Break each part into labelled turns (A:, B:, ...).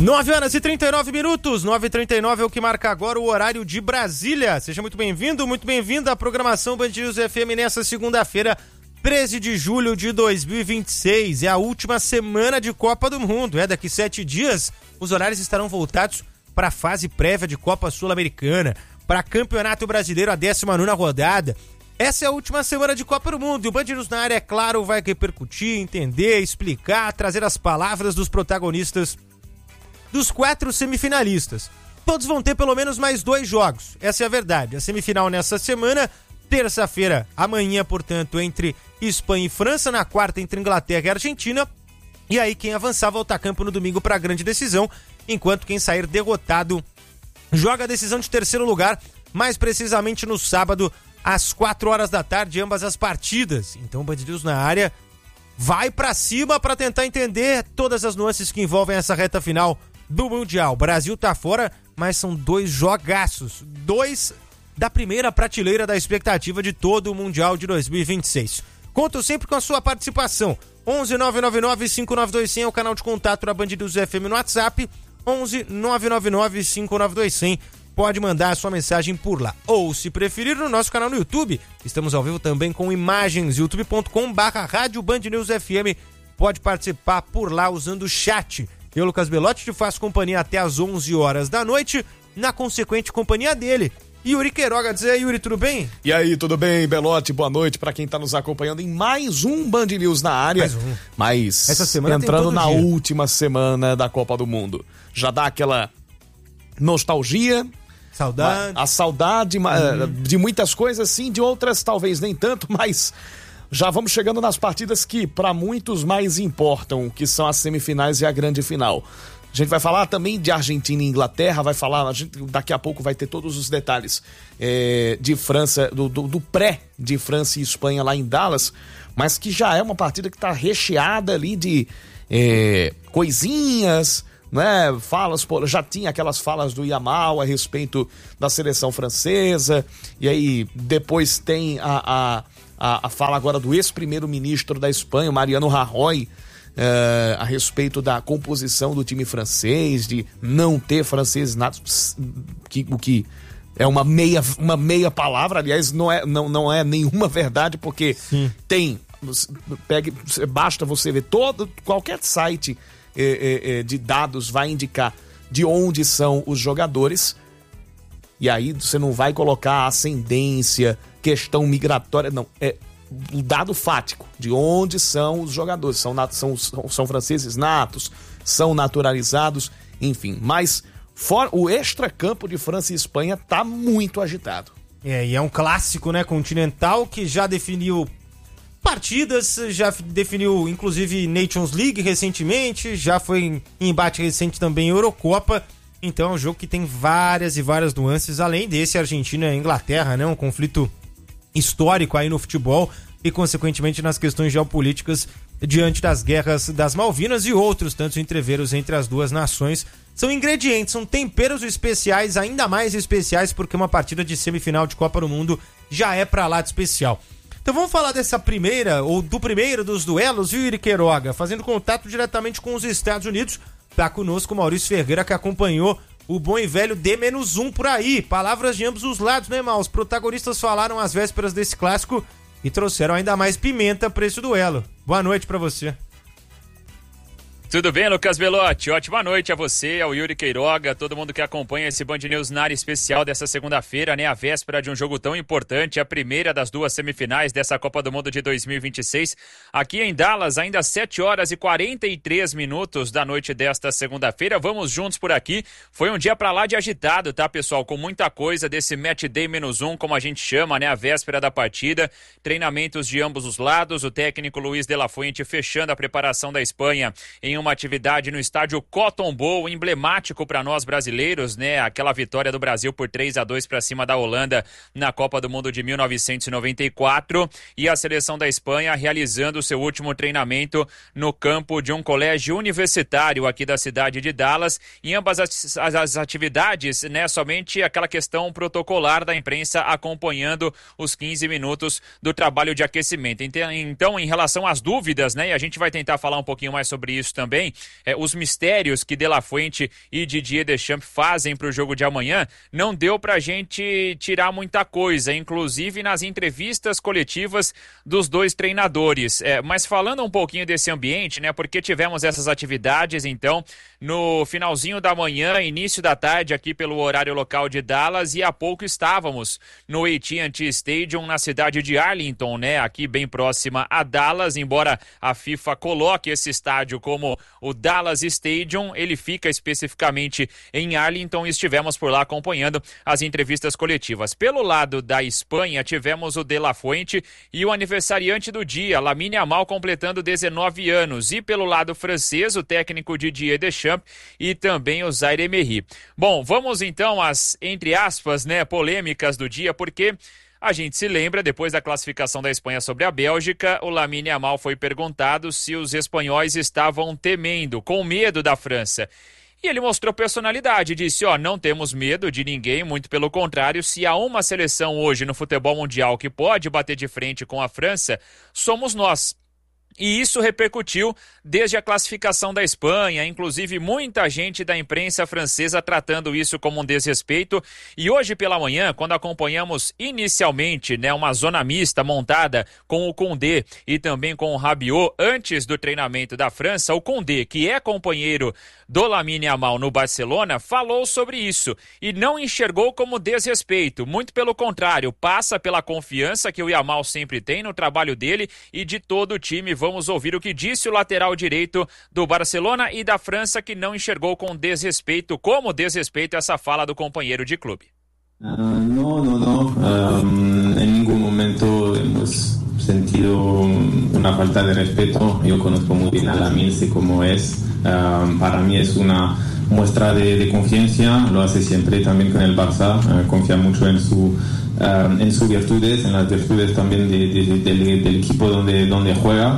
A: 9h39, 9h39 é o que marca agora o horário de Brasília. Seja muito bem-vindo, muito bem-vinda à programação Band News FM nessa segunda-feira, 13 de julho de 2026. É a última semana de Copa do Mundo. Daqui 7 dias, os horários estarão voltados para a fase prévia de Copa Sul-Americana, para Campeonato Brasileiro, a 19ª rodada. Essa é a última semana de Copa do Mundo e o Band News na área, é claro, vai repercutir, entender, explicar, trazer as palavras dos protagonistas dos 4 semifinalistas. Todos vão ter pelo menos mais 2 jogos, essa é a verdade. A semifinal nessa semana, terça-feira, amanhã, portanto, entre Espanha e França, na quarta entre Inglaterra e Argentina, e aí quem avançar volta a campo no domingo para a grande decisão, enquanto quem sair derrotado joga a decisão de terceiro lugar, mais precisamente no sábado, às 4 horas da tarde, ambas as partidas. Então, Band News na área vai para cima para tentar entender todas as nuances que envolvem essa reta final do Mundial. O Brasil tá fora, mas são 2 jogaços, 2 da primeira prateleira da expectativa de todo o Mundial de 2026. Conto sempre com a sua participação. 11 999 5921 100 é o canal de contato da Band News FM no WhatsApp. 11 999 5921 100. Pode mandar a sua mensagem por lá. Ou, se preferir, no nosso canal no YouTube. Estamos ao vivo também com imagens, youtube.com/Rádio Band News FM. Pode participar por lá usando o chat. Eu, Lucas Belotti, te faço companhia até às 11 horas da noite, na consequente companhia dele, Yuri Queiroga. Diz aí, Yuri, tudo bem?
B: E aí, tudo bem, Belotti? Boa noite para quem tá nos acompanhando em mais um Band News na área. Mas
A: essa semana
B: entrando na última semana da Copa do Mundo. Já dá aquela nostalgia,
A: saudade.
B: A saudade de muitas coisas, sim, de outras talvez nem tanto, mas já vamos chegando nas partidas que para muitos mais importam, que são as semifinais e a grande final. A gente vai falar também de Argentina e Inglaterra, daqui a pouco vai ter todos os detalhes de França, do pré de França e Espanha lá em Dallas, mas que já é uma partida que está recheada ali de coisinhas, né? Falas, já tinha aquelas falas do Yamal a respeito da seleção francesa, e aí depois tem a fala agora do ex-primeiro-ministro da Espanha, Mariano Rajoy, a respeito da composição do time francês, de não ter franceses natos, o que é uma meia palavra, aliás, não é nenhuma verdade, porque sim, tem, basta você ver qualquer site de dados vai indicar de onde são os jogadores, e aí você não vai colocar ascendência, questão migratória, não, é o dado fático de onde são os jogadores, são franceses natos, são naturalizados, enfim, mas o extracampo de França e Espanha tá muito agitado.
A: E é um clássico, né, continental, que já definiu partidas, já definiu inclusive Nations League recentemente, já foi em embate recente também em Eurocopa. Então é um jogo que tem várias e várias nuances, além desse Argentina e Inglaterra, né? Um conflito histórico aí no futebol e consequentemente nas questões geopolíticas diante das guerras das Malvinas e outros tantos entreveros entre as duas nações. São ingredientes, são temperos especiais, ainda mais especiais porque uma partida de semifinal de Copa do Mundo já é pra lá de especial. Então vamos falar dessa primeira, ou do primeiro dos duelos, viu, Yuri Queiroga? Fazendo contato diretamente com os Estados Unidos. Tá conosco o Maurício Ferreira, que acompanhou o bom e velho D-1 por aí. Palavras de ambos os lados, né, Mal? Os protagonistas falaram às vésperas desse clássico e trouxeram ainda mais pimenta para esse duelo. Boa noite para você.
C: Tudo bem, Lucas Belotti? Ótima noite a você, ao Yuri Queiroga, todo mundo que acompanha esse Band News na área especial dessa segunda-feira, né? A véspera de um jogo tão importante, a primeira das 2 semifinais dessa Copa do Mundo de 2026. Aqui em Dallas, ainda às 7 horas e 43 minutos da noite desta segunda-feira. Vamos juntos por aqui. Foi um dia pra lá de agitado, tá, pessoal? Com muita coisa desse Match Day -1, como a gente chama, né? A véspera da partida. Treinamentos de ambos os lados. O técnico Luiz de la Fuente fechando a preparação da Espanha em uma atividade no estádio Cotton Bowl, emblemático para nós brasileiros, né? Aquela vitória do Brasil por 3-2 para cima da Holanda na Copa do Mundo de 1994, e a seleção da Espanha realizando o seu último treinamento no campo de um colégio universitário aqui da cidade de Dallas. Em ambas as atividades, né? Somente aquela questão protocolar da imprensa acompanhando os 15 minutos do trabalho de aquecimento. Então, em relação às dúvidas, né? E a gente vai tentar falar um pouquinho mais sobre isso também também os mistérios que De La Fuente e Didier Deschamps fazem para o jogo de amanhã, não deu para a gente tirar muita coisa, inclusive nas entrevistas coletivas dos dois treinadores. Mas falando um pouquinho desse ambiente, né, porque tivemos essas atividades, então, no finalzinho da manhã, início da tarde, aqui pelo horário local de Dallas, e há pouco estávamos no AT&T Stadium, na cidade de Arlington, né, aqui bem próxima a Dallas, embora a FIFA coloque esse estádio como o Dallas Stadium, ele fica especificamente em Arlington, e estivemos por lá acompanhando as entrevistas coletivas. Pelo lado da Espanha, tivemos o De La Fuente e o aniversariante do dia, Lamine Yamal, completando 19 anos, e pelo lado francês, o técnico Didier Deschamps e também o Zaire Emery. Bom, vamos então às, entre aspas, né, polêmicas do dia, porque a gente se lembra, depois da classificação da Espanha sobre a Bélgica, o Lamine Yamal foi perguntado se os espanhóis estavam temendo, com medo da França. E ele mostrou personalidade, disse, não temos medo de ninguém, muito pelo contrário, se há uma seleção hoje no futebol mundial que pode bater de frente com a França, somos nós. E isso repercutiu desde a classificação da Espanha, inclusive muita gente da imprensa francesa tratando isso como um desrespeito. E hoje pela manhã, quando acompanhamos inicialmente, né, uma zona mista montada com o Koundé e também com o Rabiot antes do treinamento da França, o Koundé, que é companheiro do Lamine Yamal no Barcelona, falou sobre isso e não enxergou como desrespeito, muito pelo contrário, passa pela confiança que o Yamal sempre tem no trabalho dele e de todo o time. Vamos ouvir o que disse o lateral direito do Barcelona e da França, que não enxergou com desrespeito, como desrespeito, essa fala do companheiro de clube.
D: No. En ningún momento hemos sentido una falta de respeto. Yo conozco muy bien a Lamine, sé cómo es. Para mí es una muestra de confianza. Lo hace siempre también con el Barça. Confía mucho en sus virtudes, en las virtudes también del equipo donde juega.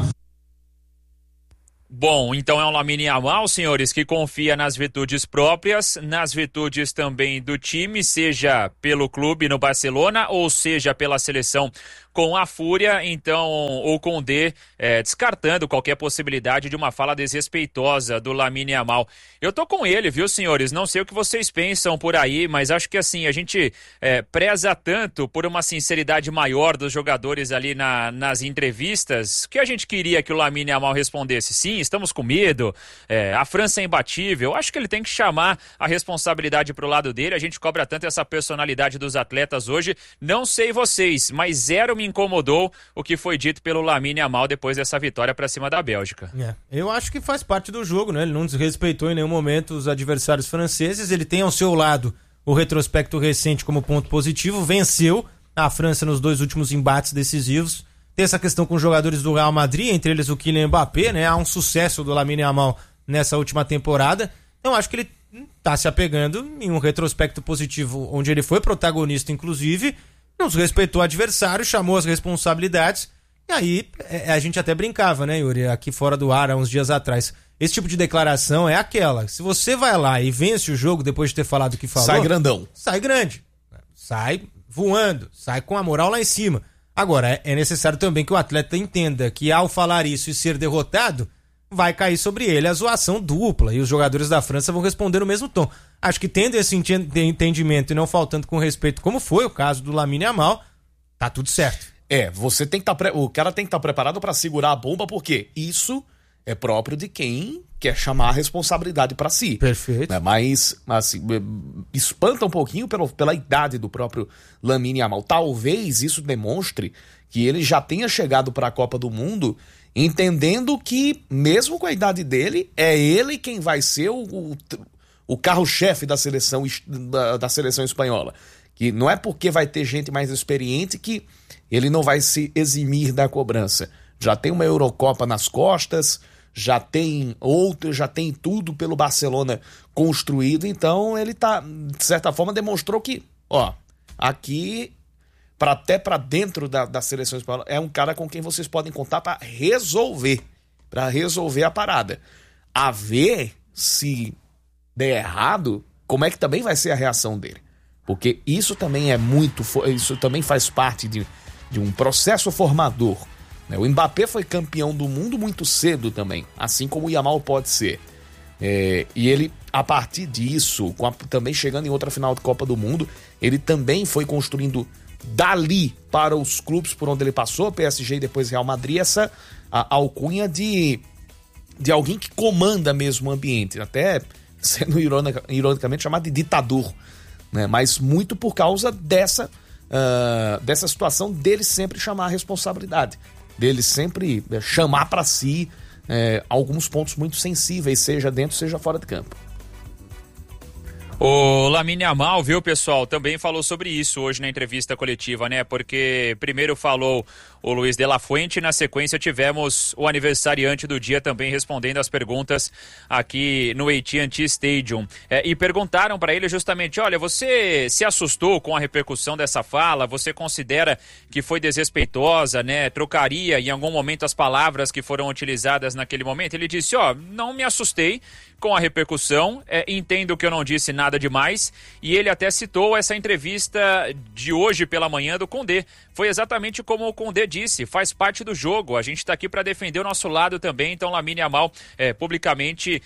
C: Bom, então é um Lamine Yamal, senhores, que confia nas virtudes próprias, nas virtudes também do time, seja pelo clube no Barcelona ou seja pela seleção com a Fúria. Então o Koundé descartando qualquer possibilidade de uma fala desrespeitosa do Lamine Yamal. Eu tô com ele, viu, senhores? Não sei o que vocês pensam por aí, mas acho que assim, a gente preza tanto por uma sinceridade maior dos jogadores ali nas entrevistas, que a gente queria que o Lamine Yamal respondesse: sim, estamos com medo, a França é imbatível. Acho que ele tem que chamar a responsabilidade pro lado dele. A gente cobra tanto essa personalidade dos atletas hoje. Não sei vocês, mas zero me incomodou o que foi dito pelo Lamine Yamal depois dessa vitória pra cima da Bélgica.
A: Eu acho que faz parte do jogo, né? Ele não desrespeitou em nenhum momento os adversários franceses. Ele tem ao seu lado o retrospecto recente como ponto positivo. Venceu a França nos 2 últimos embates decisivos. Tem essa questão com os jogadores do Real Madrid, entre eles o Kylian Mbappé, né? Há um sucesso do Lamine Yamal nessa última temporada. Então acho que ele tá se apegando em um retrospecto positivo, onde ele foi protagonista, inclusive, não desrespeitou o adversário, chamou as responsabilidades, e aí a gente até brincava, né, Yuri, aqui fora do ar há uns dias atrás. Esse tipo de declaração é aquela: se você vai lá e vence o jogo depois de ter falado o que falou,
B: sai grandão.
A: Sai grande, sai voando, sai com a moral lá em cima. Agora, é necessário também que o atleta entenda que ao falar isso e ser derrotado, vai cair sobre ele a zoação dupla, e os jogadores da França vão responder no mesmo tom. Acho que tendo esse entendimento e não faltando com respeito, como foi o caso do Lamine Yamal, tá tudo certo.
B: Você tem que o cara tem que estar preparado para segurar a bomba, porque isso é próprio de quem quer chamar a responsabilidade para si.
A: Perfeito.
B: Né? Mas, assim, espanta um pouquinho pela idade do próprio Lamine Yamal. Talvez isso demonstre que ele já tenha chegado para a Copa do Mundo entendendo que, mesmo com a idade dele, é ele quem vai ser o carro-chefe da seleção espanhola. Que não é porque vai ter gente mais experiente que ele não vai se eximir da cobrança. Já tem uma Eurocopa nas costas, já tem tudo pelo Barcelona construído, então ele de certa forma, demonstrou que, aqui, até para dentro da seleção espanhola, é um cara com quem vocês podem contar para resolver a parada. A ver se der errado, como é que também vai ser a reação dele. Porque isso também isso também faz parte de um processo formador O Mbappé foi campeão do mundo muito cedo também, assim como o Yamal pode ser. E ele, a partir disso, também chegando em outra final de Copa do Mundo, ele também foi construindo dali para os clubes por onde ele passou, PSG e depois Real Madrid, essa alcunha de alguém que comanda mesmo o ambiente, até sendo ironicamente chamado de ditador, né? Mas muito por causa dessa situação dele sempre chamar a responsabilidade, dele sempre chamar para si alguns pontos muito sensíveis, seja dentro, seja fora de campo.
C: O Lamine Yamal, viu, pessoal, também falou sobre isso hoje na entrevista coletiva, né? Porque primeiro falou o Luiz de la Fuente, na sequência tivemos o aniversariante do dia também respondendo as perguntas aqui no AT&T Stadium. E perguntaram para ele justamente, olha, você se assustou com a repercussão dessa fala? Você considera que foi desrespeitosa, né? Trocaria em algum momento as palavras que foram utilizadas naquele momento? Ele disse, não me assustei com a repercussão, entendo que eu não disse nada demais, e ele até citou essa entrevista de hoje pela manhã do Condé. Foi exatamente como o Condé disse, faz parte do jogo, a gente está aqui para defender o nosso lado também, então Lamine Yamal publicamente,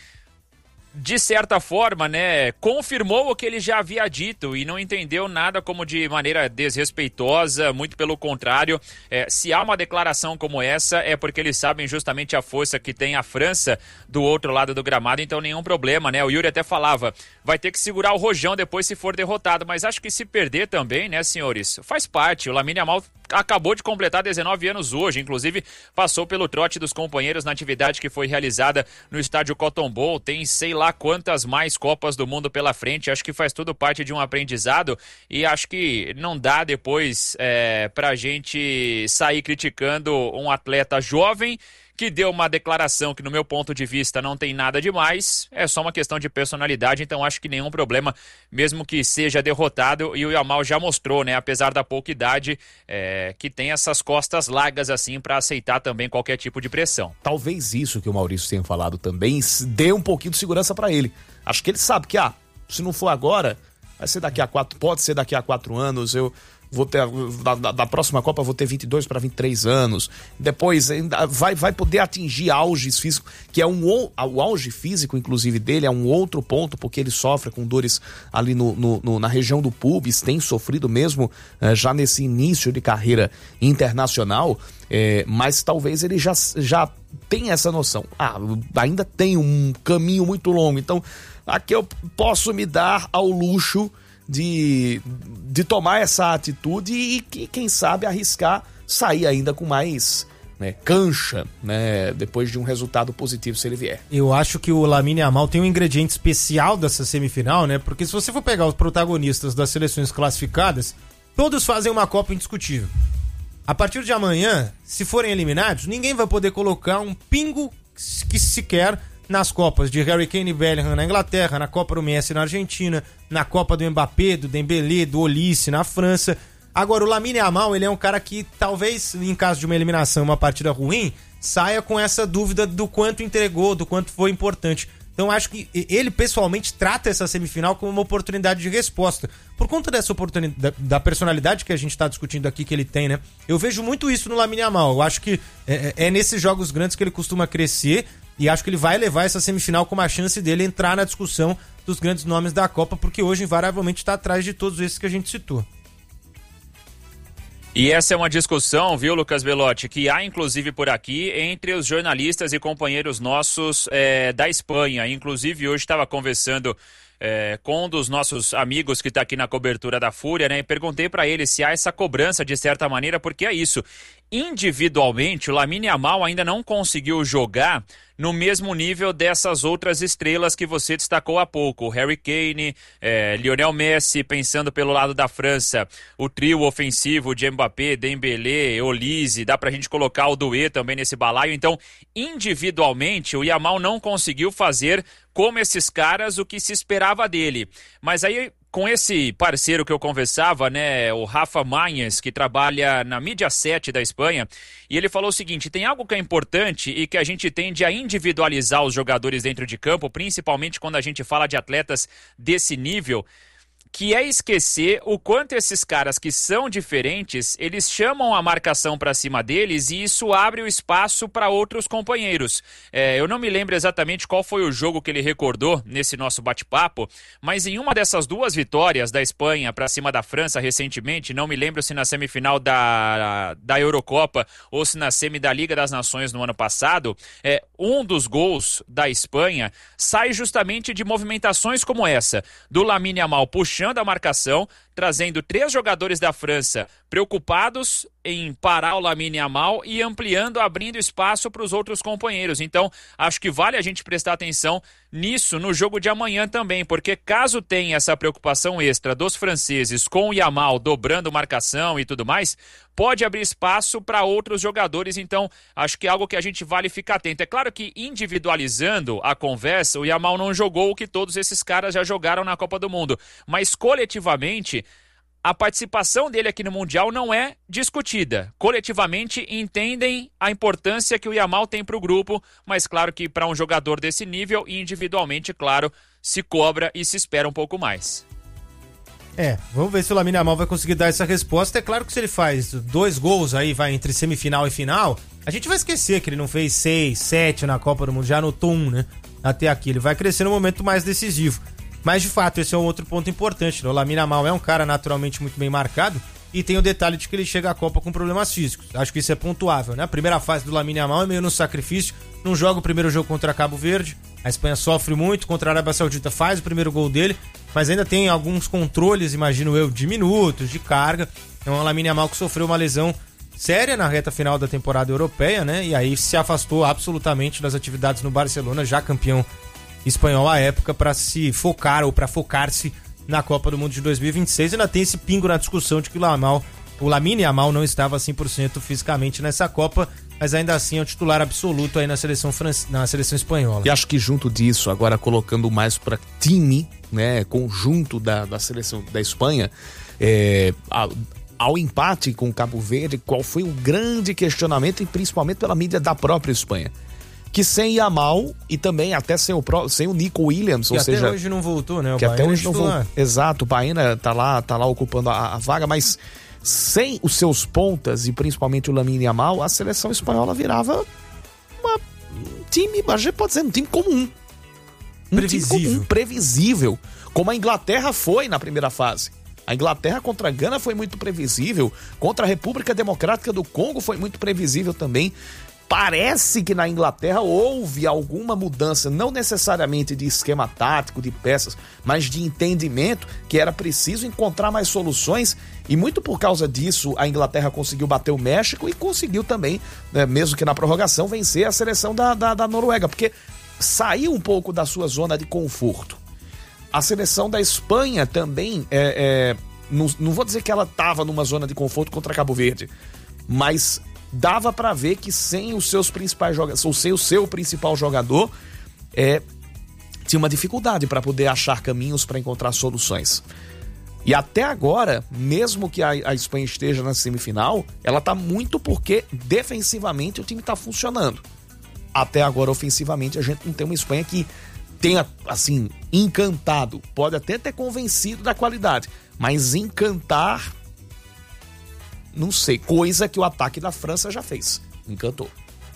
C: de certa forma, né, confirmou o que ele já havia dito e não entendeu nada como de maneira desrespeitosa, muito pelo contrário. Se há uma declaração como essa, é porque eles sabem justamente a força que tem a França do outro lado do gramado, então nenhum problema, né? O Yuri até falava, vai ter que segurar o rojão depois se for derrotado, mas acho que se perder também, né, senhores, faz parte. O Lamine Yamal acabou de completar 19 anos hoje, inclusive passou pelo trote dos companheiros na atividade que foi realizada no estádio Cotton Bowl, tem sei lá quantas mais Copas do Mundo pela frente, acho que faz tudo parte de um aprendizado e acho que não dá depois pra gente sair criticando um atleta jovem que deu uma declaração que, no meu ponto de vista, não tem nada demais, é só uma questão de personalidade, então acho que nenhum problema, mesmo que seja derrotado, e o Yamal já mostrou, né, apesar da pouca idade, que tem essas costas largas, assim, para aceitar também qualquer tipo de pressão.
B: Talvez isso que o Maurício tenha falado também dê um pouquinho de segurança para ele. Acho que ele sabe que, se não for agora, vai ser pode ser daqui a 4 anos, eu vou ter, da próxima Copa vou ter 22 para 23 anos, depois ainda vai poder atingir auges físicos, que é o auge físico, inclusive, dele é um outro ponto, porque ele sofre com dores ali na região do pubis, tem sofrido mesmo já nesse início de carreira internacional, mas talvez ele já tenha essa noção, ainda tem um caminho muito longo, então aqui eu posso me dar ao luxo de tomar essa atitude e quem sabe arriscar sair ainda com mais cancha, né, depois de um resultado positivo se ele vier.
A: Eu acho que o Lamine Yamal tem um ingrediente especial dessa semifinal, né? Porque se você for pegar os protagonistas das seleções classificadas, todos fazem uma Copa indiscutível. A partir de amanhã, se forem eliminados, ninguém vai poder colocar um pingo que sequer nas Copas de Harry Kane e Bellingham na Inglaterra, na Copa do Messi na Argentina, na Copa do Mbappé, do Dembélé, do Olise na França. Agora, o Lamine Yamal, ele é um cara que talvez, em caso de uma eliminação, uma partida ruim, saia com essa dúvida do quanto entregou, do quanto foi importante. Então, acho que ele, pessoalmente, trata essa semifinal como uma oportunidade de resposta. Por conta dessa oportunidade, da personalidade que a gente está discutindo aqui, que ele tem, né? Eu vejo muito isso no Lamine Yamal. Eu acho que é nesses jogos grandes que ele costuma crescer. E acho que ele vai levar essa semifinal com uma chance dele entrar na discussão dos grandes nomes da Copa, porque hoje invariavelmente está atrás de todos esses que a gente citou.
C: E essa é uma discussão, viu, Lucas Belotti, que há inclusive por aqui entre os jornalistas e companheiros nossos da Espanha. Inclusive hoje estava conversando com um dos nossos amigos que está aqui na cobertura da Fúria, né? E perguntei para ele se há essa cobrança de certa maneira, porque é isso. Individualmente, o Lamine Yamal ainda não conseguiu jogar no mesmo nível dessas outras estrelas que você destacou há pouco. O Harry Kane, Lionel Messi, pensando pelo lado da França, o trio ofensivo de Mbappé, Dembélé, Olise, dá pra gente colocar o Doué também nesse balaio. Então, individualmente, o Yamal não conseguiu fazer como esses caras o que se esperava dele. Mas aí, com esse parceiro que eu conversava, né, o Rafa Mañez, que trabalha na Mídia 7 da Espanha, e ele falou o seguinte, tem algo que é importante e que a gente tende a individualizar os jogadores dentro de campo, principalmente quando a gente fala de atletas desse nível, que é esquecer o quanto esses caras que são diferentes, eles chamam a marcação para cima deles e isso abre o espaço para outros companheiros. Eu não me lembro exatamente qual foi o jogo que ele recordou nesse nosso bate-papo, mas em uma dessas duas vitórias da Espanha para cima da França recentemente, não me lembro se na semifinal da Eurocopa ou se na semi da Liga das Nações no ano passado, um dos gols da Espanha sai justamente de movimentações como essa, do Lamine Yamal puxando a marcação, trazendo 3 jogadores da França preocupados em parar o Lamine Yamal e ampliando, abrindo espaço para os outros companheiros. Então, acho que vale a gente prestar atenção nisso no jogo de amanhã também, porque caso tenha essa preocupação extra dos franceses com o Yamal dobrando marcação e tudo mais, pode abrir espaço para outros jogadores. Então, acho que é algo que a gente vale ficar atento. É claro que individualizando a conversa, o Yamal não jogou o que todos esses caras já jogaram na Copa do Mundo, mas coletivamente a participação dele aqui no Mundial não é discutida. Coletivamente entendem a importância que o Yamal tem para o grupo, mas claro que para um jogador desse nível, e individualmente, claro, se cobra e se espera um pouco mais.
A: Vamos ver se o Lamine Yamal vai conseguir dar essa resposta. É claro que se ele faz 2 gols aí, vai entre semifinal e final, a gente vai esquecer que ele não fez 6, 7 na Copa do Mundo, já anotou 1, né? Até aqui, ele vai crescer no momento mais decisivo. Mas, de fato, esse é um outro ponto importante, né? O Lamine Yamal é um cara naturalmente muito bem marcado e tem o detalhe de que ele chega à Copa com problemas físicos. Acho que isso é pontuável, né? A primeira fase do Lamine Yamal é meio no sacrifício. Não joga o primeiro jogo contra Cabo Verde, a Espanha sofre muito, contra a Arábia Saudita faz o primeiro gol dele, mas ainda tem alguns controles, imagino eu, de minutos, de carga. É um Lamine Yamal que sofreu uma lesão séria na reta final da temporada europeia, né? E aí se afastou absolutamente das atividades no Barcelona, já campeão espanhol à época, para se focar ou para focar-se na Copa do Mundo de 2026. Ainda tem esse pingo na discussão de que o Lamine Yamal não estava 100% fisicamente nessa Copa, mas ainda assim é o titular absoluto aí na seleção espanhola.
B: E acho que junto disso, agora colocando mais para time, né, conjunto da seleção da Espanha, ao empate com o Cabo Verde, qual foi o grande questionamento, e principalmente pela mídia da própria Espanha? Que sem Yamal e também até sem o Nico Williams, ou seja,
A: até hoje não voltou, né?
B: Que até hoje não voltou. Exato, o Baena tá lá ocupando a vaga, mas sem os seus pontas e principalmente o Lamine Yamal, a seleção espanhola virava um time, a gente pode dizer, um time comum. Previsível, como a Inglaterra foi na primeira fase. A Inglaterra contra a Gana foi muito previsível, contra a República Democrática do Congo foi muito previsível também. Parece que na Inglaterra houve alguma mudança, não necessariamente de esquema tático, de peças, mas de entendimento que era preciso encontrar mais soluções, e muito por causa disso a Inglaterra conseguiu bater o México e conseguiu também, né, mesmo que na prorrogação, vencer a seleção da Noruega, porque saiu um pouco da sua zona de conforto. A seleção da Espanha também, não vou dizer que ela estava numa zona de conforto contra Cabo Verde, mas dava para ver que sem os seus principais jogadores, ou sem o seu principal jogador, tinha uma dificuldade para poder achar caminhos para encontrar soluções. E até agora, mesmo que a Espanha esteja na semifinal, ela tá muito porque defensivamente o time tá funcionando. Até agora, ofensivamente, a gente não tem uma Espanha que tenha, assim, encantado. Pode até ter convencido da qualidade, mas encantar, não sei, coisa que o ataque da França já fez. Encantou.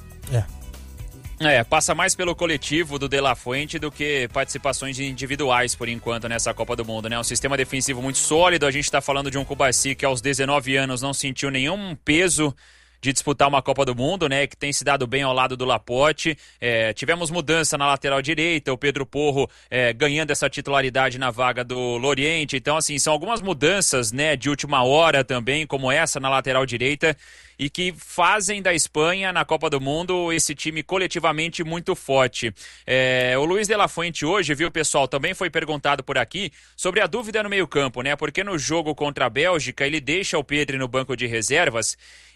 C: Passa mais pelo coletivo do De La Fuente do que participações individuais, por enquanto, nessa Copa do Mundo, né? Um sistema defensivo muito sólido. A gente tá falando de um Cubarsí que aos 19 anos não sentiu nenhum peso de disputar uma Copa do Mundo, né, que tem se dado bem ao lado do Laporte. Tivemos mudança na lateral direita, o Pedro Porro ganhando essa titularidade na vaga do Loriente. Então, assim, são algumas mudanças, né, de última hora também, como essa na lateral direita, e que fazem da Espanha na Copa do Mundo esse time coletivamente muito forte. O Luiz de la Fuente hoje, viu, pessoal, também foi perguntado por aqui sobre a dúvida no meio-campo, né? Porque no jogo contra a Bélgica ele deixa o Pedri no banco de reservas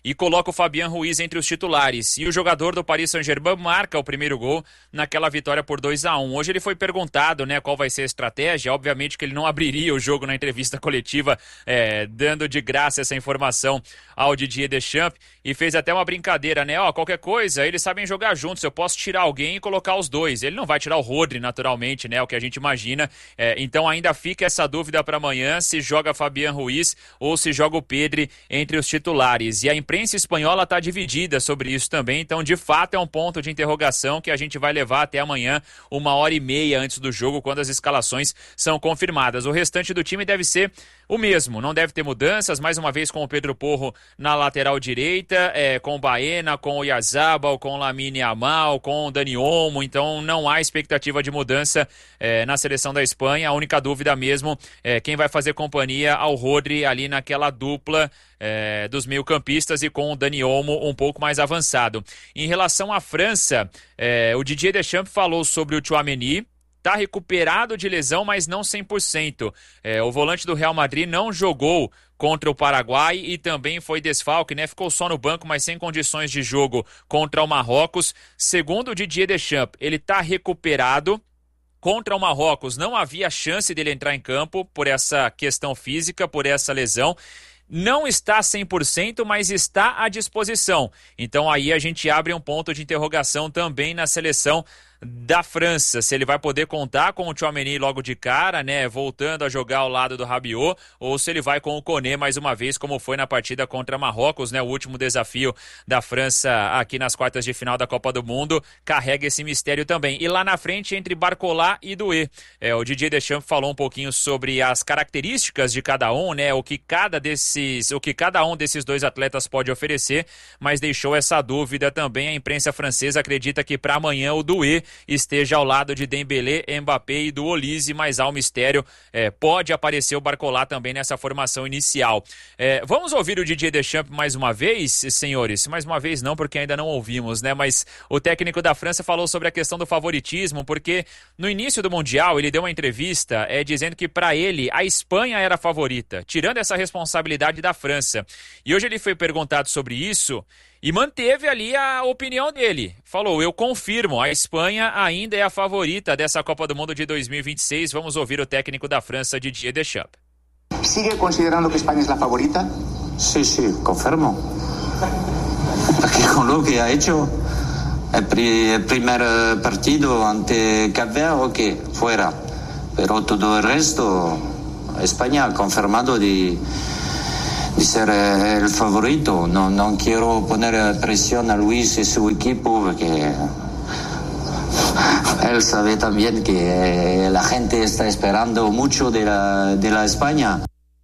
C: e coloca o Fabián Ruiz entre os titulares. E o jogador do Paris Saint-Germain marca o primeiro gol naquela vitória por 2-1. Hoje ele foi perguntado, né, qual vai ser a estratégia. Obviamente que ele não abriria o jogo na entrevista coletiva, dando de graça essa informação ao Didier Deschamps, e fez até uma brincadeira, né? Qualquer coisa, eles sabem jogar juntos, eu posso tirar alguém e colocar os dois. Ele não vai tirar o Rodri, naturalmente, né? O que a gente imagina. Então ainda fica essa dúvida para amanhã, se joga Fabián Ruiz ou se joga o Pedri entre os titulares. E a imprensa espanhola está dividida sobre isso também, então de fato é um ponto de interrogação que a gente vai levar até amanhã, 1h30 antes do jogo, quando as escalações são confirmadas. O restante do time deve ser o mesmo, não deve ter mudanças, mais uma vez com o Pedro Porro na lateral direita, com o Baena, com o Oyarzabal, com o Lamine Yamal, com o Dani Olmo, então não há expectativa de mudança na seleção da Espanha. A única dúvida mesmo é quem vai fazer companhia ao Rodri ali naquela dupla dos meio-campistas e com o Dani Olmo um pouco mais avançado. Em relação à França, o Didier Deschamps falou sobre o Tchouaméni. Está recuperado de lesão, mas não 100%. O volante do Real Madrid não jogou contra o Paraguai e também foi desfalque, né? Ficou só no banco, mas sem condições de jogo contra o Marrocos. Segundo o Didier Deschamps, ele está recuperado. Contra o Marrocos não havia chance dele entrar em campo por essa questão física, por essa lesão. Não está 100%, mas está à disposição. Então aí a gente abre um ponto de interrogação também na seleção da França, se ele vai poder contar com o Tchouaméni logo de cara, né, voltando a jogar ao lado do Rabiot, ou se ele vai com o Koné mais uma vez, como foi na partida contra Marrocos, né, o último desafio da França aqui nas quartas de final da Copa do Mundo, carrega esse mistério também. E lá na frente, entre Barcola e Doué, o Didier Deschamps falou um pouquinho sobre as características de cada um, né, o que cada um desses dois atletas pode oferecer, mas deixou essa dúvida também. A imprensa francesa acredita que para amanhã o Doué esteja ao lado de Dembélé, Mbappé e do Olise, mas há um mistério, pode aparecer o Barcola também nessa formação inicial. Vamos ouvir o Didier Deschamps mais uma vez, senhores? Mais uma vez não, porque ainda não ouvimos, né? Mas o técnico da França falou sobre a questão do favoritismo, porque no início do Mundial ele deu uma entrevista dizendo que para ele a Espanha era a favorita, tirando essa responsabilidade da França. E hoje ele foi perguntado sobre isso e manteve ali a opinião dele. Falou, eu confirmo, a Espanha ainda é a favorita dessa Copa do Mundo de 2026. Vamos ouvir o técnico da França, Didier Deschamps.
E: ¿Sigue considerando que España es la favorita?
F: Sí, confirmo. Porque con lo que ha hecho el primer partido ante Cape Verde, ok, fuera. Pero todo el resto, España ha confirmado de ser el favorito. No quiero poner presión a Luis y su equipo porque él sabe también que la gente está esperando mucho de la España.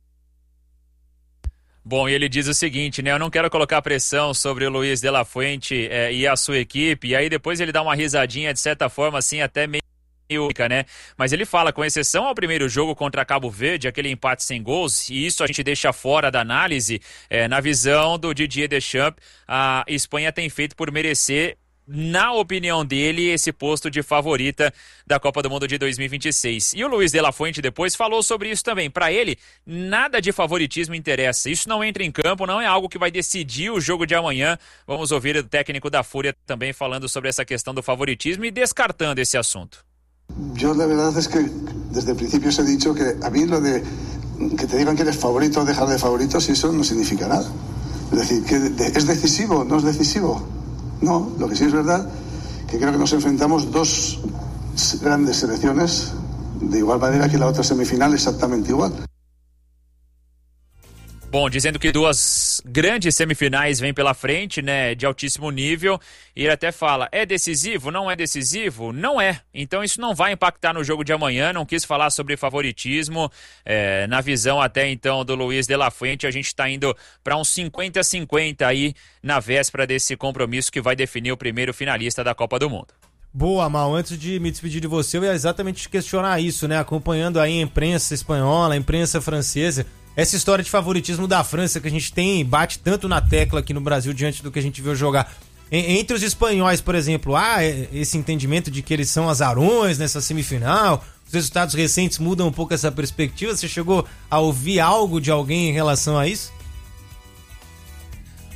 C: Bom, e ele diz o seguinte, né? Eu não quero colocar pressão sobre o Luis de la Fuente e a sua equipe. E aí depois ele dá uma risadinha, de certa forma, assim, até meio única, né? Mas ele fala, com exceção ao primeiro jogo contra Cabo Verde, aquele empate sem gols, e isso a gente deixa fora da análise, na visão do Didier Deschamps, a Espanha tem feito por merecer, na opinião dele, esse posto de favorita da Copa do Mundo de 2026. E o Luis de la Fuente depois falou sobre isso também. Para ele, nada de favoritismo interessa. Isso não entra em campo, não é algo que vai decidir o jogo de amanhã. Vamos ouvir o técnico da Fúria também falando sobre essa questão do favoritismo e descartando esse assunto.
G: Yo la verdad es que desde el principio os he dicho que a mí lo de que te digan que eres favorito o dejar de favoritos, eso no significa nada. Es decir, que es decisivo, no es decisivo. No, lo que sí es verdad que creo que nos enfrentamos dos grandes selecciones de igual manera que la otra semifinal exactamente igual.
C: Bom, dizendo que duas grandes semifinais vêm pela frente, né, de altíssimo nível, e ele até fala, é decisivo? Não é decisivo? Não é. Então isso não vai impactar no jogo de amanhã, não quis falar sobre favoritismo, na visão até então do Luis de la Fuente, a gente está indo para uns 50-50 aí na véspera desse compromisso que vai definir o primeiro finalista da Copa do Mundo.
A: Boa, Mal, antes de me despedir de você, eu ia exatamente questionar isso, né, acompanhando aí a imprensa espanhola, a imprensa francesa, essa história de favoritismo da França que a gente tem, bate tanto na tecla aqui no Brasil diante do que a gente viu jogar. Entre os espanhóis, por exemplo, há esse entendimento de que eles são azarões nessa semifinal, os resultados recentes mudam um pouco essa perspectiva. Você chegou a ouvir algo de alguém em relação a isso?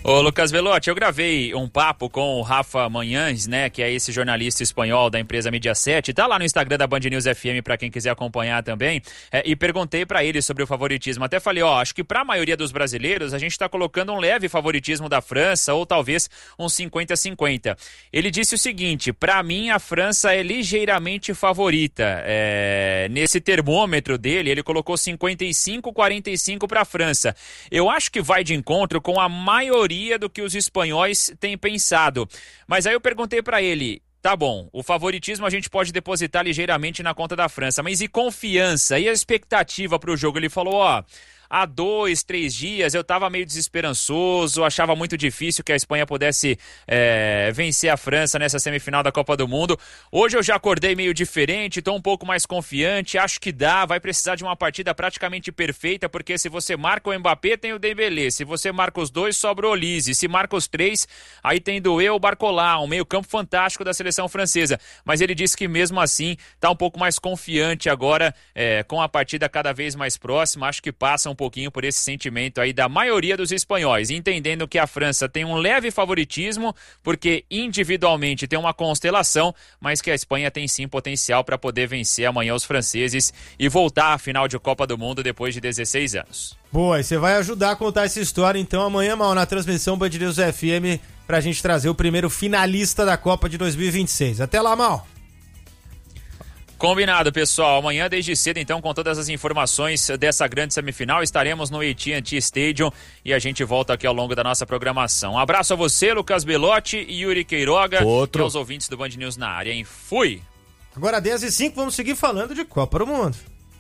C: Ô, Lucas Velotti, eu gravei um papo com o Rafa Manhães, né, que é esse jornalista espanhol da empresa Mediaset, tá lá no Instagram da Band News FM para quem quiser acompanhar também, e perguntei para ele sobre o favoritismo. Até falei, acho que para a maioria dos brasileiros a gente tá colocando um leve favoritismo da França ou talvez um 50-50. Ele disse o seguinte, para mim a França é ligeiramente favorita. Nesse termômetro dele, ele colocou 55-45 para a França. Eu acho que vai de encontro com a maioria do que os espanhóis têm pensado. Mas aí eu perguntei para ele, tá bom, o favoritismo a gente pode depositar ligeiramente na conta da França, mas e confiança? E a expectativa para o jogo? Ele falou, há 2, 3 dias eu estava meio desesperançoso, achava muito difícil que a Espanha pudesse vencer a França nessa semifinal da Copa do Mundo. Hoje eu já acordei meio diferente, estou um pouco mais confiante, acho que dá, vai precisar de uma partida praticamente perfeita, porque se você marca o Mbappé, tem o Dembélé, se você marca os 2, sobra o Olise, se marca os 3, aí tem Doué ou Barcola, um meio campo fantástico da seleção francesa. Mas ele disse que mesmo assim está um pouco mais confiante agora, com a partida cada vez mais próxima, acho que passa um pouquinho por esse sentimento aí da maioria dos espanhóis, entendendo que a França tem um leve favoritismo, porque individualmente tem uma constelação, mas que a Espanha tem sim potencial para poder vencer amanhã os franceses e voltar à final de Copa do Mundo depois de 16 anos.
A: Boa, e você vai ajudar a contar essa história então amanhã, Mal, na transmissão Band News FM, pra gente trazer o primeiro finalista da Copa de 2026. Até lá, Mal!
C: Combinado, pessoal. Amanhã, desde cedo, então, com todas as informações dessa grande semifinal, estaremos no AT&T Stadium e a gente volta aqui ao longo da nossa programação. Um abraço a você, Lucas Belotti e Yuri Queiroga. E aos ouvintes do Band News na área, hein? Fui!
A: Agora 10h05, vamos seguir falando de Copa do Mundo.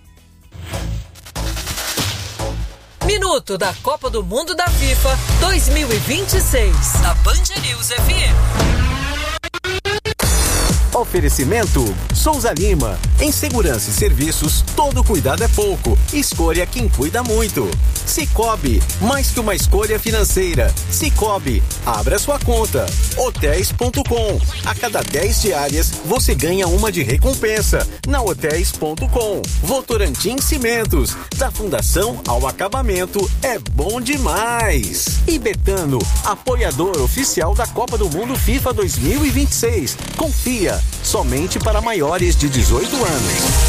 H: Minuto da Copa do Mundo da FIFA 2026, da Band News FM.
I: Oferecimento Souza Lima. Em segurança e serviços, todo cuidado é pouco. Escolha quem cuida muito. Cicobi, mais que uma escolha financeira. Cicobi, abra sua conta. Hotéis.com. A cada 10 diárias, você ganha uma de recompensa. Na Hotéis.com. Votorantim Cimentos. Da fundação ao acabamento, é bom demais. E Betano, apoiador oficial da Copa do Mundo FIFA 2026. Confia, somente para maiores de 18 anos.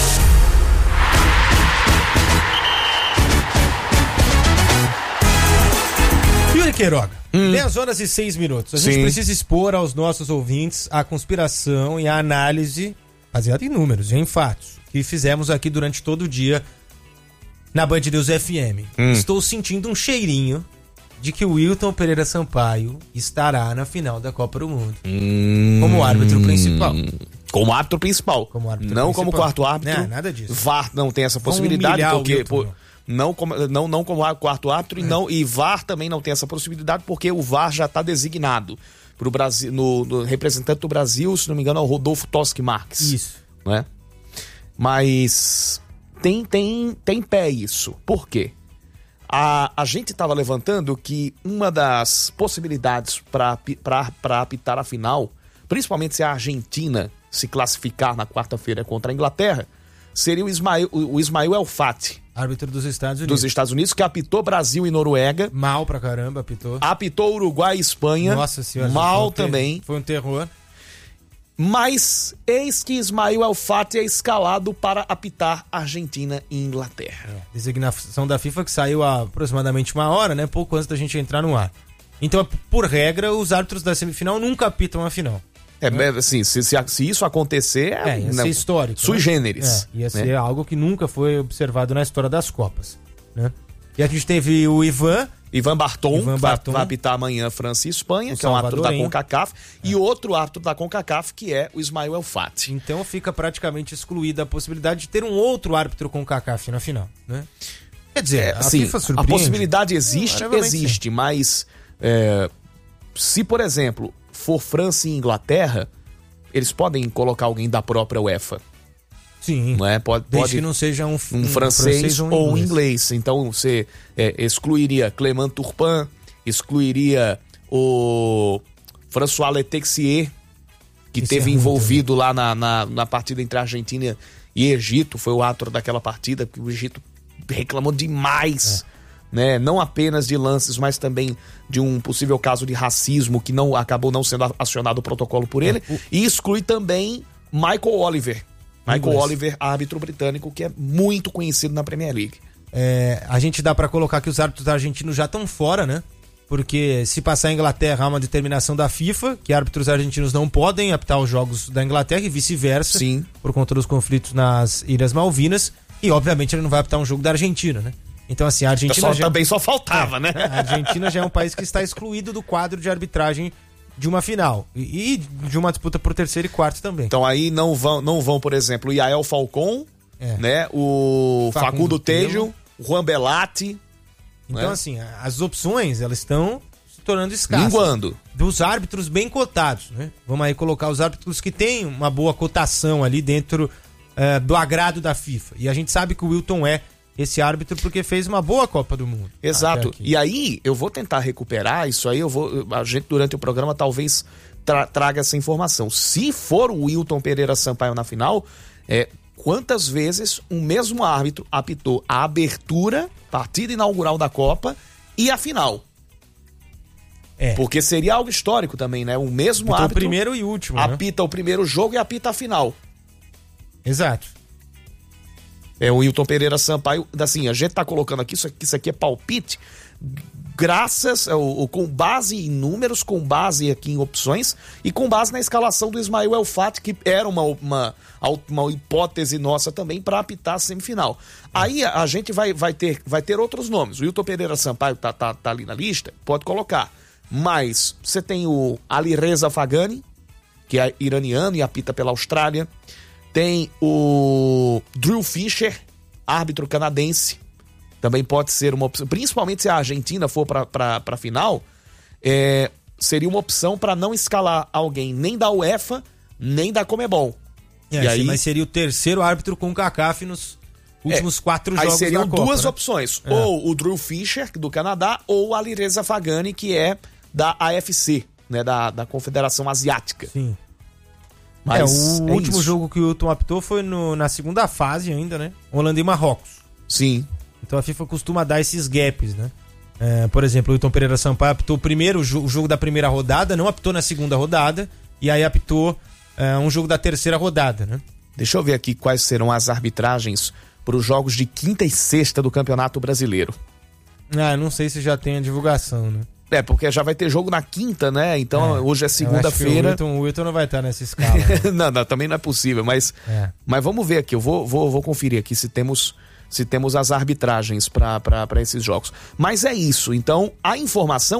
A: Yuri Queiroga, 10h06. A gente precisa expor aos nossos ouvintes a conspiração e a análise baseada em números e em fatos que fizemos aqui durante todo o dia na Band News FM. Estou sentindo um cheirinho de que o Wilton Pereira Sampaio estará na final da Copa do Mundo como árbitro principal.
B: Como árbitro principal. Não como quarto árbitro.
A: Não, nada disso.
B: VAR não tem essa possibilidade, porque não como quarto árbitro e VAR também não tem essa possibilidade, porque o VAR já está designado pro Brasil, no representante do Brasil, se não me engano, é o Rodolfo Toschi Marques.
A: Isso.
B: Não é? Mas tem pé isso. Por quê? A gente estava levantando que uma das possibilidades para apitar a final, principalmente se a Argentina se classificar na quarta-feira contra a Inglaterra, seria o Ismael El Fati.
A: Árbitro dos Estados Unidos.
B: Dos Estados Unidos, que apitou Brasil e Noruega.
A: Mal pra caramba, apitou.
B: Apitou Uruguai e Espanha.
A: Nossa senhora.
B: Mal também.
A: Foi um terror.
B: Mas eis que Ismael El Fati é escalado para apitar Argentina e Inglaterra.
A: Designação da FIFA que saiu há aproximadamente uma hora, né? Pouco antes da gente entrar no ar. Então, por regra, os árbitros da semifinal nunca apitam a final.
B: Assim, se isso acontecer,
A: ia ser histórico.
B: Sui generis.
A: Ia ser algo que nunca foi observado na história das Copas, né? E a gente teve o Ivan
B: Barton, que vai apitar amanhã França e Espanha, que é um árbitro da CONCACAF, e outro árbitro da CONCACAF, que é o Ismael El Fati.
A: Então fica praticamente excluída a possibilidade de ter um outro árbitro CONCACAF na final, né? Quer dizer,
B: a possibilidade existe, mas se, por exemplo, for França e Inglaterra, eles podem colocar alguém da própria UEFA.
A: Sim,
B: não é? Pode
A: que não seja um
B: francês ou um inglês. Então você excluiria Clément Turpin, excluiria o François Letexier, que esteve envolvido lá na partida entre Argentina e Egito, foi o árbitro daquela partida, porque o Egito reclamou demais né? Não apenas de lances, mas também de um possível caso de racismo que acabou não sendo acionado o protocolo por ele. E exclui também Michael Oliver. Michael Oliver, árbitro britânico, que é muito conhecido na Premier League.
A: A gente dá pra colocar que os árbitros argentinos já estão fora, né? Porque se passar a Inglaterra, há uma determinação da FIFA que árbitros argentinos não podem apitar os jogos da Inglaterra e vice-versa.
B: Sim.
A: Por conta dos conflitos nas Ilhas Malvinas. E, obviamente, ele não vai apitar um jogo da Argentina, né? Então, assim, a Argentina
B: também só faltava, né?
A: A Argentina já é um país que está excluído do quadro de arbitragem de uma final. E de uma disputa por terceiro e quarto também.
B: Então aí não vão, por exemplo, o Yael Falcon, né? O Facundo Tejo, o Juan Belatti.
A: Então,
B: né?
A: assim, as opções, elas estão se tornando escassas.
B: Minguando.
A: Dos árbitros bem cotados, né? Vamos aí colocar os árbitros que têm uma boa cotação ali dentro do agrado da FIFA. E a gente sabe que o Wilton é esse árbitro porque fez uma boa Copa do Mundo.
B: Exato. E aí, eu vou tentar recuperar isso aí, a gente durante o programa talvez traga essa informação. Se for o Wilton Pereira Sampaio na final, quantas vezes o mesmo árbitro apitou a abertura, partida inaugural da Copa e a final? Porque seria algo histórico também, né? O mesmo
A: apitou
B: árbitro
A: o primeiro e último,
B: apita o primeiro jogo e apita a final.
A: Exato.
B: O Wilton Pereira Sampaio, assim, a gente tá colocando aqui, isso aqui é palpite, com base em números, com base aqui em opções e com base na escalação do Ismael El Fati, que era uma hipótese nossa também para apitar a semifinal. Aí a gente vai ter outros nomes. O Wilton Pereira Sampaio tá ali na lista, pode colocar. Mas você tem o Alireza Fagani, que é iraniano e apita pela Austrália. Tem o Drew Fisher, árbitro canadense. Também pode ser uma opção, principalmente se a Argentina for para a final, seria uma opção para não escalar alguém nem da UEFA, nem da Conmebol.
A: E aí, mas seria o terceiro árbitro com o CACAF nos últimos 4 jogos
B: aí seriam
A: da Copa,
B: duas
A: né?
B: opções, ou o Drew Fisher, do Canadá, ou o Alireza Fagani, que é da AFC, né, da Confederação Asiática.
A: Sim.
B: Mas
A: o último jogo que o Wilton apitou foi na segunda fase ainda, né? Holanda e Marrocos.
B: Sim.
A: Então a FIFA costuma dar esses gaps, né? Por exemplo, o Wilton Pereira Sampaio apitou o jogo da primeira rodada, não apitou na segunda rodada, e aí apitou um jogo da terceira rodada, né?
B: Deixa eu ver aqui quais serão as arbitragens para os jogos de quinta e sexta do Campeonato Brasileiro.
A: Não sei se já tem a divulgação, né?
B: Porque já vai ter jogo na quinta, né? Então hoje é segunda-feira.
A: O Wilton não vai estar nessa escala. Né?
B: não, também não é possível, mas vamos ver aqui. Eu vou conferir aqui se temos as arbitragens para esses jogos. Mas é isso. Então, a informação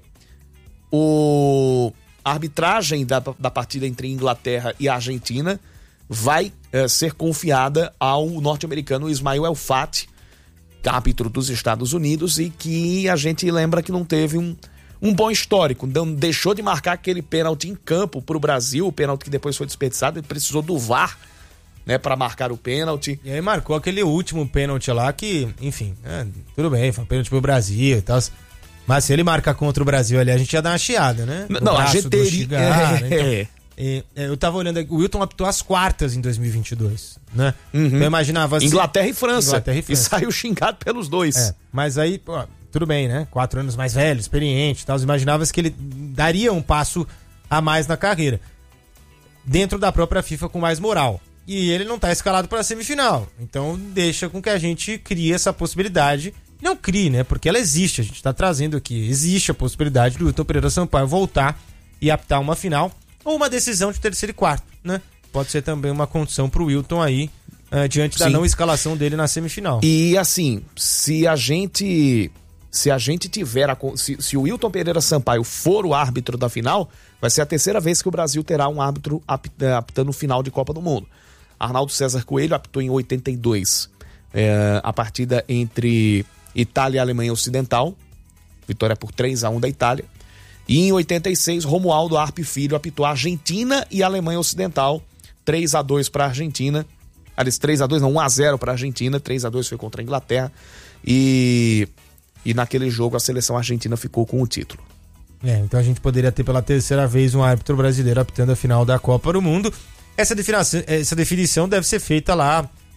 B: a arbitragem da partida entre Inglaterra e Argentina vai ser confiada ao norte-americano Ismael El Fati, árbitro dos Estados Unidos, e que a gente lembra que não teve um bom histórico, deixou de marcar aquele pênalti em campo pro Brasil, o pênalti que depois foi desperdiçado, ele precisou do VAR, né, para marcar o pênalti.
A: E aí marcou aquele último pênalti lá que, enfim, tudo bem, foi um pênalti pro Brasil e tal, mas se ele marcar contra o Brasil ali, a gente ia dar uma chiada, né?
B: Não, a gente teria...
A: né? Então, eu tava olhando, o Wilton apitou as quartas em 2022, né? Então eu imaginava assim,
B: Inglaterra e França. E saiu xingado pelos dois.
A: Mas aí, tudo bem, né? 4 anos mais velho, experiente e tal. Imaginava que ele daria um passo a mais na carreira. Dentro da própria FIFA com mais moral. E ele não tá escalado para a semifinal. Então deixa com que a gente crie essa possibilidade. Não crie, né? Porque ela existe. A gente tá trazendo aqui. Existe a possibilidade do Wilton Pereira Sampaio voltar e apitar uma final. Ou uma decisão de terceiro e quarto, né? Pode ser também uma condição pro Wilton aí, diante da não escalação dele na semifinal.
B: E assim, se a gente tiver, se o Wilton Pereira Sampaio for o árbitro da final, vai ser a terceira vez que o Brasil terá um árbitro apitando final de Copa do Mundo. Arnaldo César Coelho apitou em 82, a partida entre Itália e Alemanha Ocidental, vitória por 3-1 da Itália. E em 86, Romualdo Arpe Filho apitou a Argentina e a Alemanha Ocidental, 3-2 para a Argentina. Aliás, 3-2 não, 1-0 para a Argentina, 3-2 foi contra a Inglaterra. E naquele jogo a seleção argentina ficou com o título.
A: Então a gente poderia ter pela terceira vez um árbitro brasileiro apitando a final da Copa do Mundo. Essa definição deve ser feita lá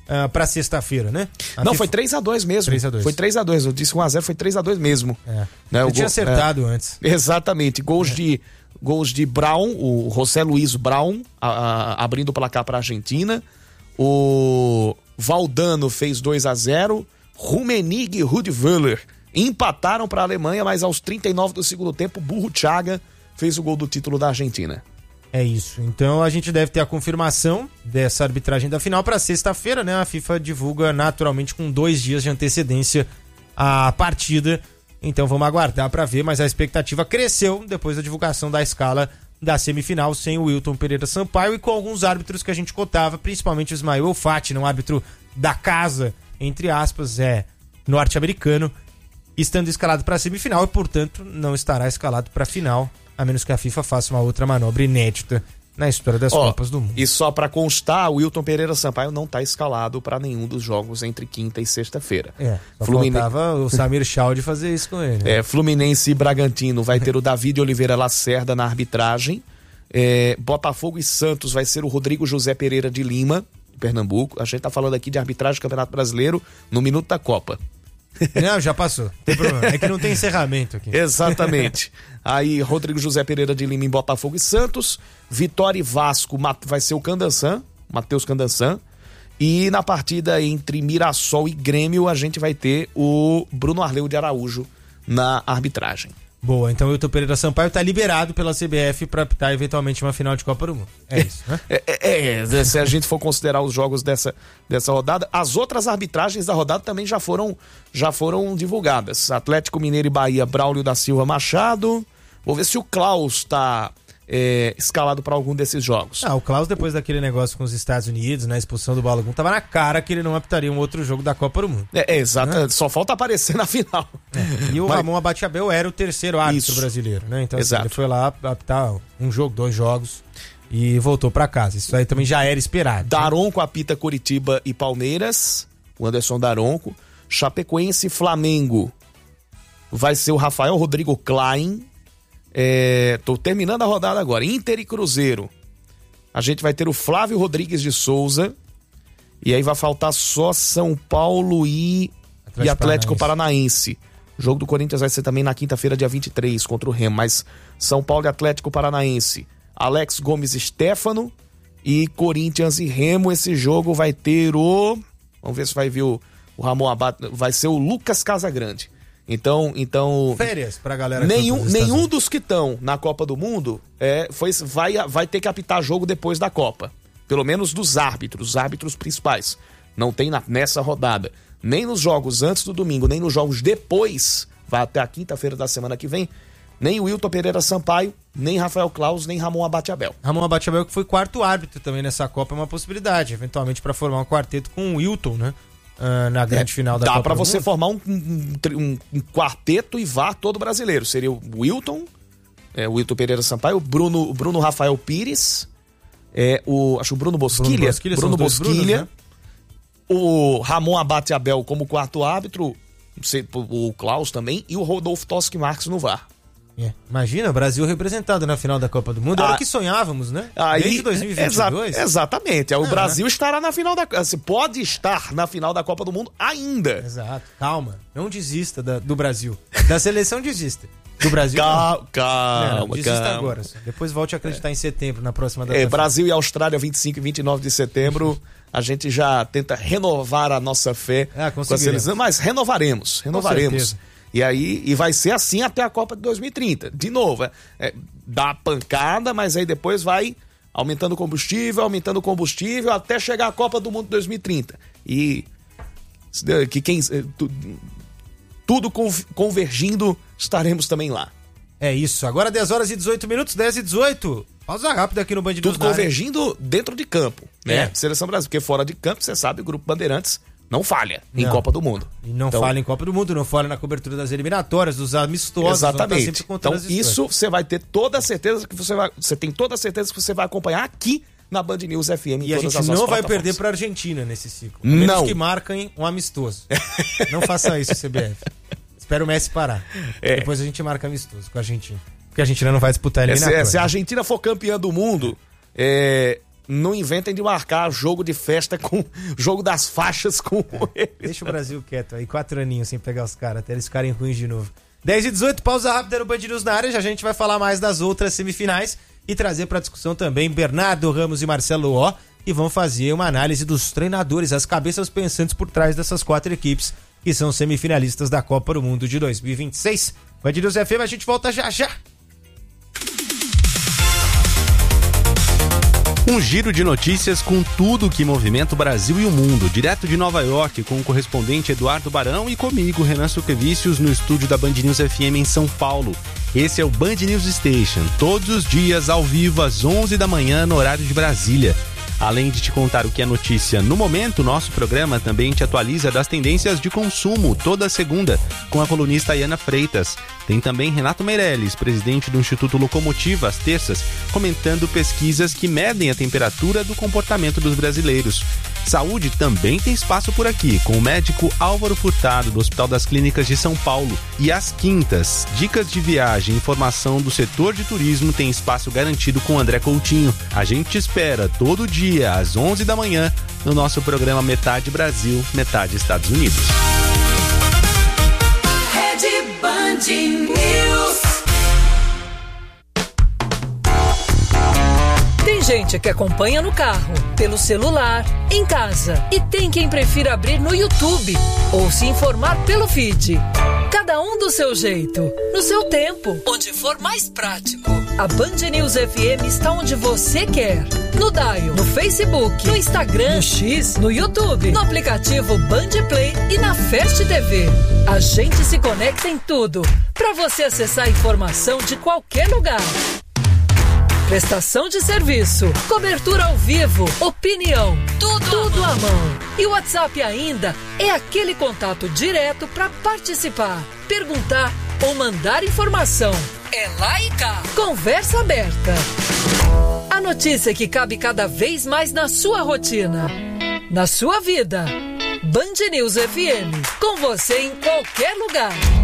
A: pra sexta-feira, né?
B: Não, foi 3x2 mesmo.
A: 3x2.
B: Foi 3x2. Eu disse 1x0, foi 3x2 mesmo. Né?
A: Eu tinha acertado antes.
B: Exatamente. Gols de Brown, o José Luiz Brown, abrindo o placar para a Argentina. O Valdano fez 2x0. Rummenigge e Rudi Völler empataram para a Alemanha, mas aos 39 do segundo tempo, Burro Chaga fez o gol do título da Argentina.
A: É isso. Então a gente deve ter a confirmação dessa arbitragem da final para sexta-feira, né? A FIFA divulga naturalmente com 2 dias de antecedência a partida. Então vamos aguardar para ver, mas a expectativa cresceu depois da divulgação da escala da semifinal sem o Wilton Pereira Sampaio e com alguns árbitros que a gente cotava, principalmente o Ismael Fatih, um árbitro da casa, entre aspas, norte-americano, estando escalado para a semifinal e, portanto, não estará escalado para a final, a menos que a FIFA faça uma outra manobra inédita na história das Copas do Mundo.
B: E só para constar, o Wilton Pereira Sampaio não está escalado para nenhum dos jogos entre quinta e sexta-feira.
A: Só faltava o Samir Chaldi fazer isso com ele. Né?
B: Fluminense e Bragantino vai ter o David Oliveira Lacerda na arbitragem. Botafogo e Santos vai ser o Rodrigo José Pereira de Lima, de Pernambuco. A gente tá falando aqui de arbitragem do Campeonato Brasileiro no minuto da Copa.
A: Não, já passou. Não tem problema. É que não tem encerramento aqui.
B: Exatamente. Aí, Rodrigo José Pereira de Lima em Botafogo e Santos. Vitória e Vasco vai ser o Candançan, Matheus Candançan. E na partida entre Mirassol e Grêmio, a gente vai ter o Bruno Arleu de Araújo na arbitragem.
A: Boa, então o Wilton Pereira Sampaio tá liberado pela CBF para apitar eventualmente uma final de Copa do Mundo. É isso, né?
B: Se a gente for considerar os jogos dessa rodada, as outras arbitragens da rodada também já foram divulgadas. Atlético Mineiro e Bahia, Braulio da Silva Machado. Vou ver se o Klaus tá escalado para algum desses jogos.
A: O Klaus, depois daquele negócio com os Estados Unidos, na expulsão do Balogun, tava na cara que ele não apitaria um outro jogo da Copa do Mundo.
B: Exato, só falta aparecer na final.
A: E o Ramon Abate-Abel era o terceiro árbitro brasileiro, né? Então assim, ele foi lá apitar um jogo, 2 jogos e voltou para casa. Isso aí também já era esperado.
B: Daronco apita Curitiba e Palmeiras, o Anderson Daronco. Chapecoense e Flamengo vai ser o Rafael Rodrigo Klein. Tô terminando a rodada agora. Inter e Cruzeiro. A gente vai ter o Flávio Rodrigues de Souza. E aí vai faltar só São Paulo e Atlético Paranaense. O jogo do Corinthians vai ser também na quinta-feira, dia 23, contra o Remo. Mas São Paulo e Atlético Paranaense. Alex Gomes e Stefano. E Corinthians e Remo. Esse jogo vai ter o... Vamos ver se vai vir o Ramon Abate. Vai ser o Lucas Casagrande. Então
A: férias pra galera.
B: Nenhum dos que estão na Copa do Mundo vai ter que apitar jogo depois da Copa. Pelo menos dos árbitros, os árbitros principais. Não tem nessa rodada. Nem nos jogos antes do domingo, nem nos jogos depois, vai até a quinta-feira da semana que vem, nem o Wilton Pereira Sampaio, nem Rafael Klaus, nem Ramon Abate-Abel.
A: Ramon Abate-Abel, que foi 4º árbitro também nessa Copa, é uma possibilidade, eventualmente para formar um quarteto com o Wilton, né? Na grande final da Copa.
B: Dá pra você formar um quarteto e vá todo brasileiro. Seria o Wilton, o Wilton Pereira Sampaio, o Bruno Rafael Pires, acho o Bruno Bosquilha. Bruno Bosquilha, né? O Ramon Abate-Abel como 4º árbitro, o Klaus também, e o Rodolfo Toschi Marques no VAR.
A: Imagina, o Brasil representado na final da Copa do Mundo. Era o que sonhávamos, né?
B: Desde 2022. Exatamente. O Brasil estará na final pode estar na final da Copa do Mundo ainda.
A: Exato. Calma. Não desista do Brasil. Da seleção desista. Do Brasil.
B: Calma.
A: Desista agora. Depois volte a acreditar em setembro, na próxima data.
B: Brasil e Austrália, 25 e 29 de setembro. A gente já tenta renovar a nossa fé com a seleção, mas renovaremos. E vai ser assim até a Copa de 2030. De novo, dá pancada, mas aí depois vai aumentando combustível, até chegar a Copa do Mundo de 2030. E tudo convergindo, estaremos também lá.
A: É isso. Agora 10 horas e 18 minutos, 10 e 18. Pausa rápida aqui no Band News.
B: Tudo convergindo dentro de campo, né? Seleção brasileira, porque fora de campo, você sabe, o Grupo Bandeirantes não falha em Copa do Mundo.
A: E não falha em Copa do Mundo, não falha na cobertura das eliminatórias, dos amistosos.
B: Exatamente. Então isso você vai ter toda a certeza que você tem toda a certeza que você vai acompanhar aqui na Band News FM.
A: E a gente não vai perder para a Argentina nesse ciclo. A menos que marquem um amistoso. Não faça isso, CBF. Espera o Messi parar. Depois a gente marca amistoso com a Argentina. Porque a Argentina não vai disputar a eliminatória.
B: Se a Argentina for campeã do mundo, não inventem de marcar jogo de festa com jogo das faixas com eles.
A: Deixa o Brasil quieto aí, 4 aninhos sem pegar os caras, até eles ficarem ruins de novo. 10h18, pausa rápida no Band News na área, já a gente vai falar mais das outras semifinais e trazer para discussão também Bernardo Ramos e Marcelo Ó, e vão fazer uma análise dos treinadores, as cabeças pensantes por trás dessas 4 equipes que são semifinalistas da Copa do Mundo de 2026. Band News FM, a gente volta já já.
J: Um giro de notícias com tudo que movimenta o Brasil e o mundo, direto de Nova York, com o correspondente Eduardo Barão e comigo, Renan Suquevicius, no estúdio da Band News FM em São Paulo. Esse é o Band News Station, todos os dias ao vivo às 11 da manhã no horário de Brasília. Além de te contar o que é notícia no momento, nosso programa também te atualiza das tendências de consumo toda segunda, com a colunista Ayana Freitas. Tem também Renato Meirelles, presidente do Instituto Locomotiva, às terças, comentando pesquisas que medem a temperatura do comportamento dos brasileiros. Saúde também tem espaço por aqui, com o médico Álvaro Furtado, do Hospital das Clínicas de São Paulo. E às quintas, dicas de viagem e informação do setor de turismo tem espaço garantido com André Coutinho. A gente te espera todo dia, às 11 da manhã, no nosso programa Metade Brasil, Metade Estados Unidos.
H: Rede Band News. Tem gente que acompanha no carro, pelo celular, em casa. E tem quem prefira abrir no YouTube ou se informar pelo feed. Cada um do seu jeito, no seu tempo, onde for mais prático. A Band News FM está onde você quer. No Dial, no Facebook, no Instagram, no X, no YouTube, no aplicativo Band Play e na Fast TV. A gente se conecta em tudo, para você acessar a informação de qualquer lugar. Prestação de serviço, cobertura ao vivo, opinião, tudo à mão. E o WhatsApp ainda é aquele contato direto para participar, perguntar ou mandar informação. É lá e cá. Conversa aberta. A notícia que cabe cada vez mais na sua rotina, na sua vida. Band News FM, com você em qualquer lugar.